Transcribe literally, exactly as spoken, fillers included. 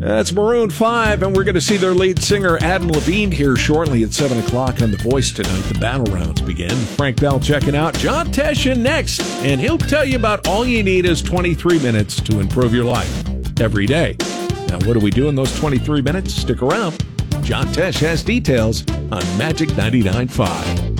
That's Maroon five, and we're going to see their lead singer Adam Levine here shortly at seven o'clock on The Voice tonight. The battle rounds begin. Frank Bell checking out. John Tesh in next, and he'll tell you about all you need is twenty-three minutes to improve your life every day. Now, what do we do in those twenty-three minutes? Stick around. John Tesh has details on Magic ninety-nine point five.